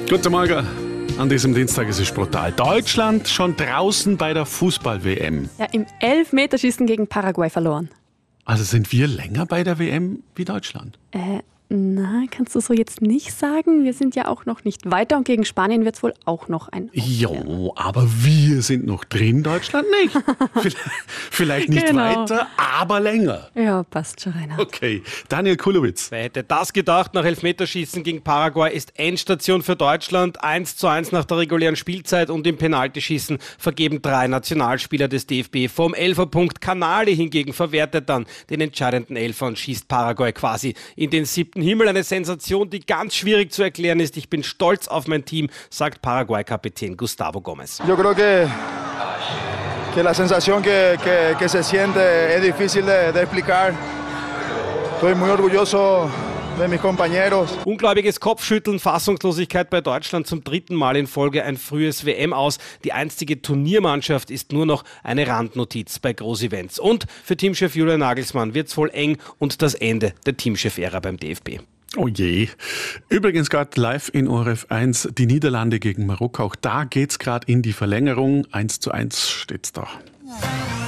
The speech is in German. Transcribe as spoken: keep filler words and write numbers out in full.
Guten Morgen. An diesem Dienstag ist es brutal. Deutschland schon draußen bei der Fußball-W M. Ja, im Elfmeterschießen gegen Paraguay verloren. Also sind wir länger bei der W M wie Deutschland? Äh, na, kannst du so jetzt nicht sagen. Wir sind ja auch noch nicht weiter und gegen Spanien wird es wohl auch noch ein... Jo, aber wir sind noch drin, Deutschland nicht. vielleicht, vielleicht nicht Genau. weiter, aber länger. Ja, passt schon, Rainer. Okay, Daniel Kulowitz. Wer hätte das gedacht? Nach Elfmeterschießen gegen Paraguay ist Endstation für Deutschland. eins zu eins nach der regulären Spielzeit und im Penaltyschießen vergeben drei Nationalspieler des D F B vom Elferpunkt. Canali hingegen verwertet dann den entscheidenden Elfer und schießt Paraguay quasi in den siebten Himmel. Eine Sensation, die ganz schwierig zu erklären ist. Ich bin stolz auf mein Team, sagt Paraguay-Kapitän Gustavo Gómez. Yo creo que, que la sensación que, que, que se siente es difícil de, de explicar. Estoy muy orgulloso de mis compañeros. Ungläubiges Kopfschütteln, Fassungslosigkeit bei Deutschland zum dritten Mal in Folge ein frühes W M aus. Die einstige Turniermannschaft ist nur noch eine Randnotiz bei Großevents. Und für Teamchef Julian Nagelsmann wird's wohl eng und das Ende der Teamchef-Ära beim D F B. Oh je. Übrigens gerade live in O R F eins die Niederlande gegen Marokko. Auch da geht's gerade in die Verlängerung. eins zu eins steht's da.